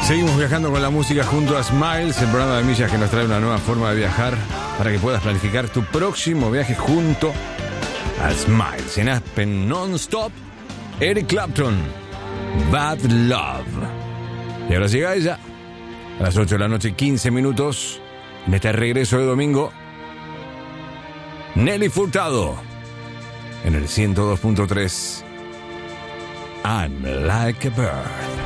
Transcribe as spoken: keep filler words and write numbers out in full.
Seguimos viajando con la música junto a Smiles, el programa de millas que nos trae una nueva forma de viajar para que puedas planificar tu próximo viaje junto a Smiles. En Aspen Non-Stop, Eric Clapton, Bad Love. Y ahora llega ella, a las ocho de la noche, quince minutos, en este regreso de domingo, Nelly Furtado, en el ciento dos punto tres, I'm Like a Bird.